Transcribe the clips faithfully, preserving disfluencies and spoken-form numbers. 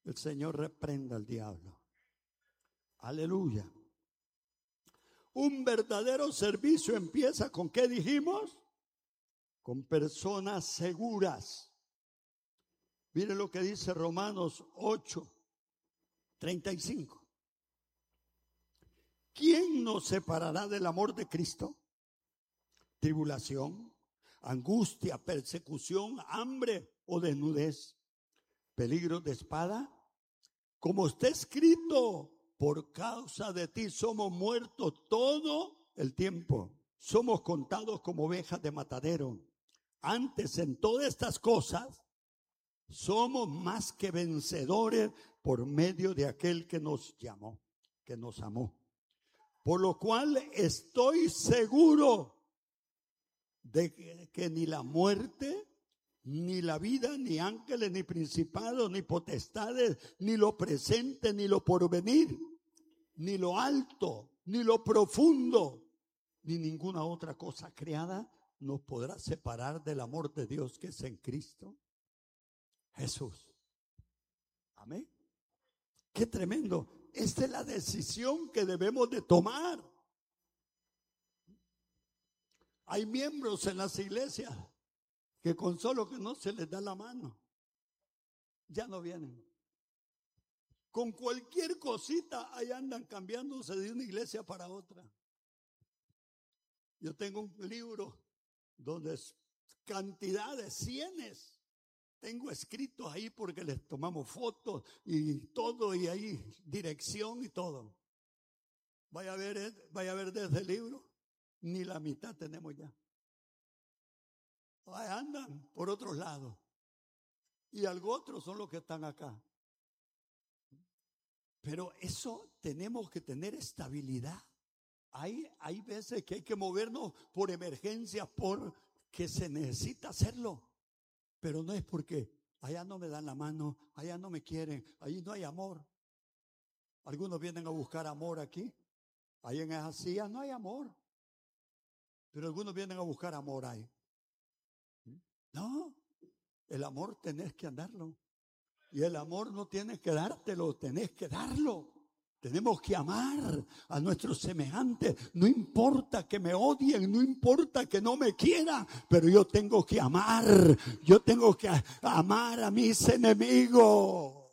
El Señor reprenda al diablo. Aleluya. Un verdadero servicio empieza con ¿qué dijimos? Con personas seguras. Mire lo que dice Romanos ocho, treinta y cinco. ¿Quién nos separará del amor de Cristo? Tribulación, angustia, persecución, hambre o desnudez, peligro de espada. Como está escrito, por causa de ti somos muertos todo el tiempo. Somos contados como ovejas de matadero. Antes, en todas estas cosas, somos más que vencedores por medio de aquel que nos llamó, que nos amó. Por lo cual estoy seguro de que, que ni la muerte, ni la vida, ni ángeles, ni principados, ni potestades, ni lo presente, ni lo porvenir, ni lo alto, ni lo profundo, ni ninguna otra cosa creada nos podrá separar del amor de Dios que es en Cristo Jesús. Amén. Qué tremendo. Esta es la decisión que debemos de tomar. Hay miembros en las iglesias que con solo que no se les da la mano, ya no vienen. Con cualquier cosita, ahí andan cambiándose de una iglesia para otra. Yo tengo un libro donde es cantidades, cienes. Tengo escritos ahí porque les tomamos fotos y todo, y ahí dirección y todo. Vaya a ver, vaya a ver desde el libro, ni la mitad tenemos ya. Ahí andan por otros lados. Y algo otros son los que están acá. Pero eso tenemos que tener estabilidad. Hay, hay veces que hay que movernos por emergencias, porque se necesita hacerlo. Pero no es porque allá no me dan la mano, allá no me quieren, ahí no hay amor. Algunos vienen a buscar amor aquí, ahí en esas sillas no hay amor. Pero algunos vienen a buscar amor ahí. No, el amor tenés que andarlo. Y el amor no tienes que dártelo, tenés que darlo. Tenemos que amar a nuestros semejantes. No importa que me odien, no importa que no me quieran, pero yo tengo que amar. Yo tengo que amar a mis enemigos.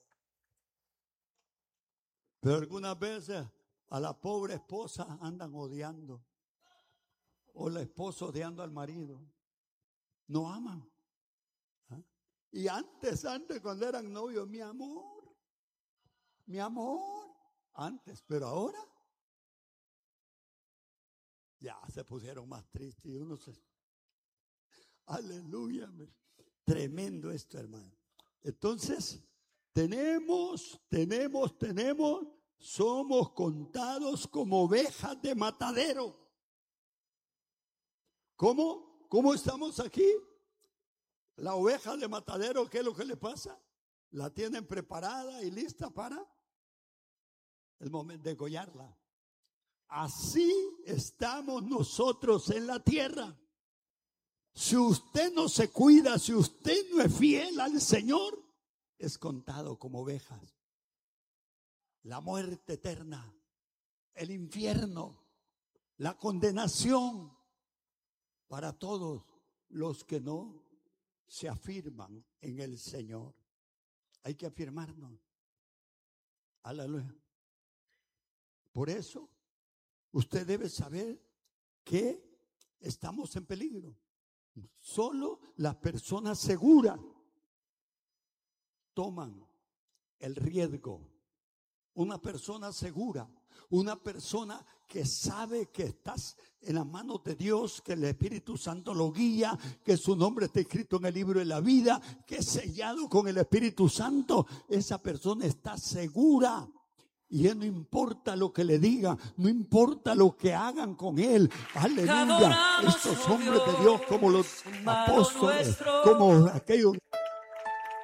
Pero algunas veces a la pobre esposa andan odiando. O la esposa odiando al marido. No aman. ¿Ah? Y antes, antes cuando eran novios, mi amor, mi amor. Antes, pero ahora ya se pusieron más tristes y uno se... Aleluya, tremendo esto, hermano. Entonces, tenemos, tenemos, tenemos, somos contados como ovejas de matadero. ¿Cómo? ¿Cómo estamos aquí? La oveja de matadero, ¿qué es lo que le pasa? La tienen preparada y lista para el momento de degollarla. Así estamos nosotros en la tierra. Si usted no se cuida, si usted no es fiel al Señor, es contado como ovejas. La muerte eterna, el infierno, la condenación para todos los que no se afirman en el Señor. Hay que afirmarnos. Aleluya. Por eso, usted debe saber que estamos en peligro. Solo las personas seguras toman el riesgo. Una persona segura, una persona que sabe que estás en las manos de Dios, que el Espíritu Santo lo guía, que su nombre está escrito en el libro de la vida, que es sellado con el Espíritu Santo. Esa persona está segura. Y él no importa lo que le digan, no importa lo que hagan con él. Aleluya. Estos hombres de Dios, como los apóstoles, como aquellos